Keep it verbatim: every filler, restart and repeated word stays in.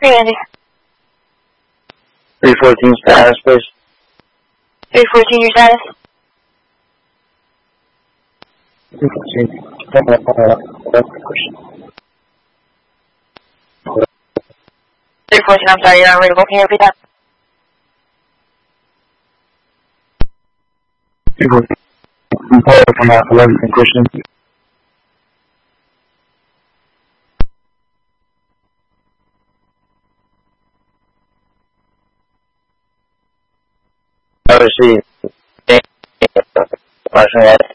three, Andy. three fourteen status, please. three fourteen, your status? three fourteen. three fourteen, I'm sorry, you're not readable. Can you repeat that? three fourteen. I'm calling from that eleven question. I received. Question that.